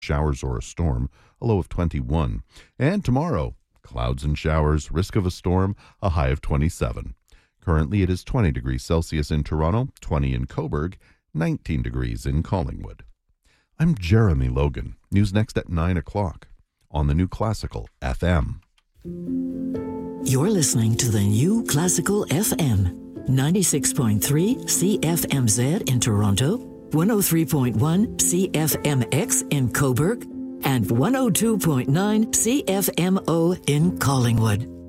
showers or a storm, a low of 21. And tomorrow, clouds and showers, risk of a storm, a high of 27. Currently, it is 20 degrees Celsius in Toronto, 20 in Cobourg, 19 degrees in Collingwood. I'm Jeremy Logan. News next at 9 o'clock on the New Classical FM. You're listening to the New Classical FM, 96.3 CFMZ in Toronto, 103.1 CFMX in Cobourg, and 102.9 CFMO in Collingwood.